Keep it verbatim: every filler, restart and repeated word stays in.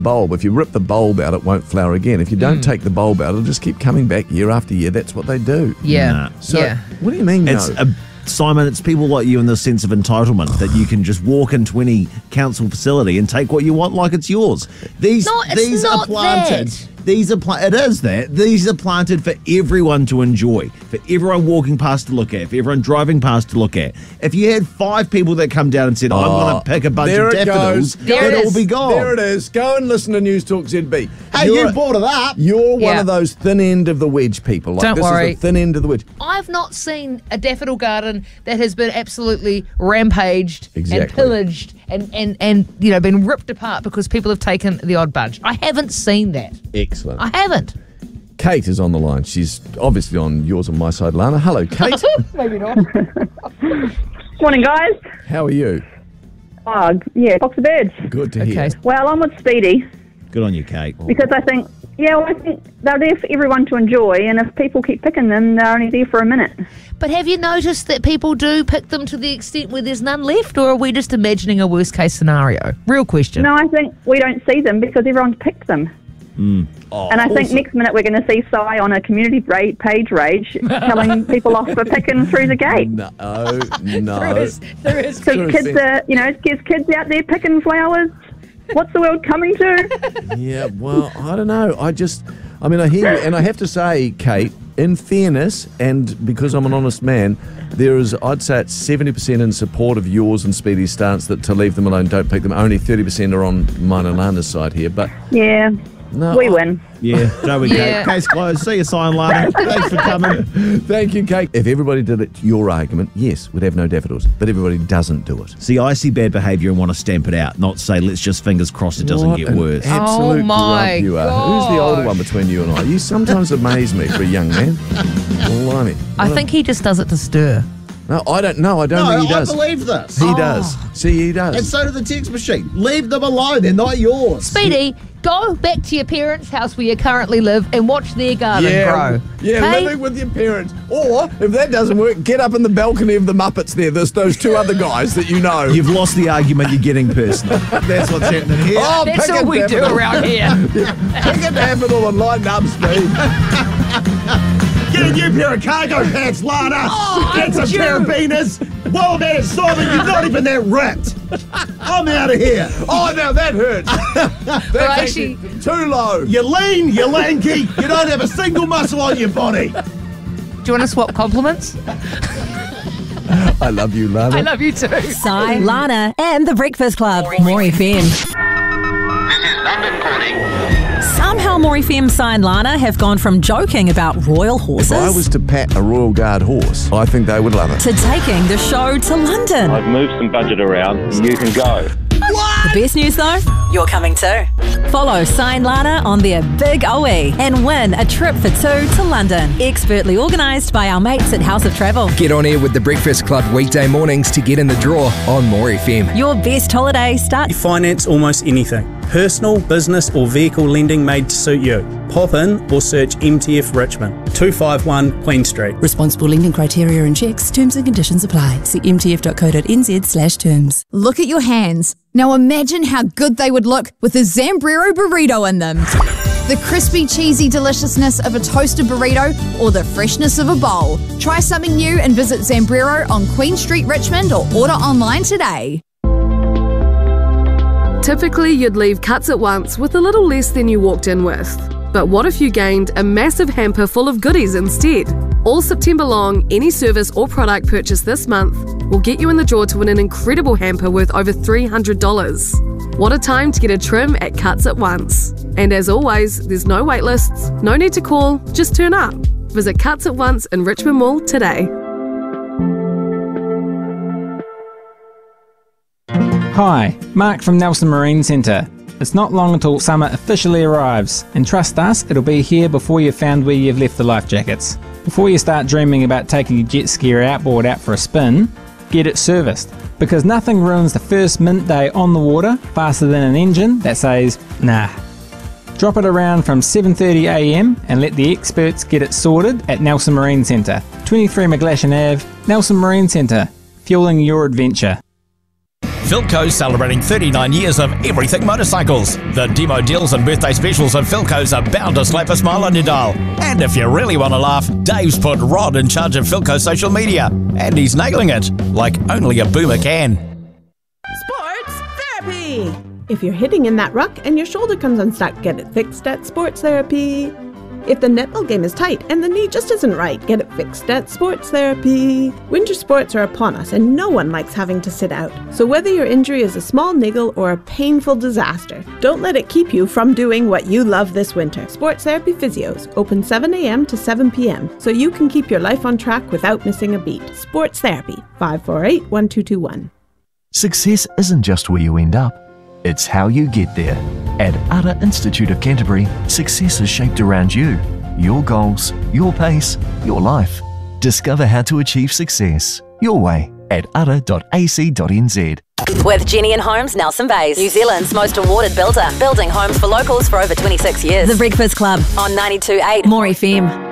bulb. If you rip the bulb out, it won't flower again. If you don't mm. take the bulb out, it'll just keep coming back year after year. That's what they do. Yeah. Nah. So, yeah. What do you mean, It's no? a, Simon, it's people like you in the sense of entitlement that you can just walk into any council facility and take what you want like it's yours. These No, it's these not are planted. that. These are pla- it is that. These are planted for everyone to enjoy, for everyone walking past to look at, for everyone driving past to look at. If you had five people that come down and said, I'm Oh, going to pick a bunch there of it daffodils, goes. There it it'll is. be gone. There it is. Go and listen to News Talk Z B. Hey, You're you a- brought it up. You're one Yeah. of those thin end of the wedge people. Like, Don't this worry. is the thin end of the wedge. I've not seen a daffodil garden that has been absolutely rampaged and Exactly. pillaged and, and, and you know been ripped apart because people have taken the odd bunch. I haven't seen that. Excellent. I haven't. Kate is on the line. She's obviously on yours and my side, Lana. Hello, Kate. Maybe not. Morning, guys. How are you? Oh, yeah, box of birds. Good to hear. Okay. Well, I'm with Speedy Good on you, Kate. because I think, yeah, well, I think they're there for everyone to enjoy, and if people keep picking them, they're only there for a minute. But have you noticed that people do pick them to the extent where there's none left, or are we just imagining a worst case scenario? Real question. No, I think we don't see them because everyone's picked them. Mm. Oh, And I think awesome. next minute we're going to see Si on a community ra- page rage telling people off for picking through the gate. No, There no. is. There is. Because True, kids Sim. are, you know, there's kids out there picking flowers. What's the world coming to? Yeah, well, I don't know. I just, I mean, I hear you, and I have to say, Kate, in fairness, and because I'm an honest man, there is, I'd say it's seventy percent in support of yours and Speedy's stance that to leave them alone, don't pick them. Only thirty percent are on mine and Lana's side here, but Yeah, no. we I- win. Yeah, Joey, Yeah. Kate. Case closed. See you, Simon, Lana. Thanks for coming. Thank you, Kate. If everybody did it, your argument, yes, we'd have no daffodils, but everybody doesn't do it. See, I see bad behaviour and want to stamp it out, not say, let's just fingers crossed it doesn't What get an worse. Absolute Oh, my grump you are. Who's the older gosh. one between you and I? You sometimes amaze me for a young man. Blimey. I think he just does it to stir. No, I don't know. I don't No, think he I does. believe this. He does. See, he does. And so do the text machine. Leave them alone. They're not yours. Speedy, go back to your parents' house where you currently live and watch their garden yeah, grow. yeah, Okay? living with your parents. Or, if that doesn't work, get up in the balcony of the Muppets there. There's those two other guys that you know. You've lost the argument. You're getting personal. That's what's happening here. Oh, That's pick all a we do daffodil. around here. Pick a daffodil and lighten up, Speed. Get a new pair of cargo pants, Lana. Oh, Get some Joe. carabiners. Well, man, Simon, you're not even that ripped. I'm out of here. Oh, now that hurts. That's Well, actually actually- too low. You're lean, you're lanky, you don't have a single muscle on your body. Do you want to swap compliments? I love you, Lana. I love you too. Si, Lana, and The Breakfast Club. More F M. This is London calling. Somehow More F M, Si and Lana have gone from joking about royal horses If I was to pat a Royal Guard horse, I think they would love it. to taking the show to London. I've moved some budget around. You can go. The best news though, you're coming too. Follow Si and Lana on their Big O E and win a trip for two to London. Expertly organised by our mates at House of Travel. Get on air with the Breakfast Club weekday mornings to get in the draw on More F M. Your best holiday starts. Finance almost anything. Personal, business or vehicle lending made to suit you. Pop in or search M T F Richmond, two five one Queen Street. Responsible lending criteria and checks, terms and conditions apply. See m t f dot co dot n z slash terms. Look at your hands. Now imagine how good they would look with a Zambrero burrito in them. The crispy, cheesy deliciousness of a toasted burrito or the freshness of a bowl. Try something new and visit Zambrero on Queen Street, Richmond, or order online today. Typically, you'd leave Cuts at Once with a little less than you walked in with. But what if you gained a massive hamper full of goodies instead? All September long, any service or product purchased this month will get you in the draw to win an incredible hamper worth over three hundred dollars. What a time to get a trim at Cuts at Once. And as always, there's no wait lists, no need to call, just turn up. Visit Cuts at Once in Richmond Mall today. Hi, Mark from Nelson Marine Centre. It's not long until summer officially arrives, and trust us, it'll be here before you've found where you've left the life jackets. Before you start dreaming about taking your jet ski or outboard out for a spin, get it serviced, because nothing ruins the first mint day on the water faster than an engine that says, nah. Drop it around from seven thirty a m and let the experts get it sorted at Nelson Marine Centre, twenty-three McGlashan Avenue, Nelson Marine Centre, fueling your adventure. Philco's celebrating thirty-nine years of everything motorcycles. The demo deals and birthday specials of Philco's are bound to slap a smile on your dial. And if you really want to laugh, Dave's put Rod in charge of Philco's social media. And he's nailing it, like only a boomer can. Sports Therapy! If you're hitting in that ruck and your shoulder comes unstuck, get it fixed at Sports Therapy. If the netball game is tight and the knee just isn't right, get it fixed at Sports Therapy. Winter sports are upon us and no one likes having to sit out. So whether your injury is a small niggle or a painful disaster, don't let it keep you from doing what you love this winter. Sports Therapy Physios, open seven a.m. to seven p.m. so you can keep your life on track without missing a beat. Sports Therapy, five four eight, one two two one. Success isn't just where you end up, it's how you get there. At Ara Institute of Canterbury, success is shaped around you, your goals, your pace, your life. Discover how to achieve success your way at ara dot a c dot n z. With Jenny and Homes, Nelson Bays, New Zealand's most awarded builder, building homes for locals for over twenty-six years. The Breakfast Club on ninety-two point eight More F M.